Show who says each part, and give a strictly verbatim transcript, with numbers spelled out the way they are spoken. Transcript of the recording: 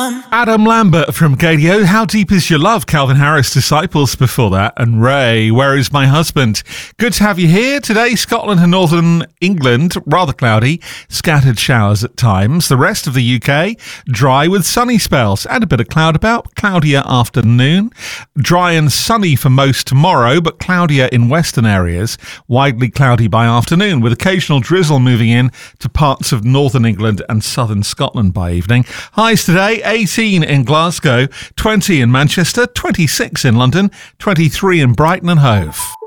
Speaker 1: from.
Speaker 2: Adam Lambert from Gadio. How Deep Is Your Love? Calvin Harris Disciples before that. And Ray, Where Is My Husband? Good to have you here. Today, Scotland and northern England, rather cloudy, scattered showers at times. The rest of the U K, dry with sunny spells and a bit of cloud about, cloudier afternoon. Dry and sunny for most tomorrow, but cloudier in western areas. Widely cloudy by afternoon, with occasional drizzle moving in to parts of northern England and southern Scotland by evening. Highs today, eighteen in Glasgow, twenty in Manchester, twenty-six in London, twenty-three in Brighton and Hove.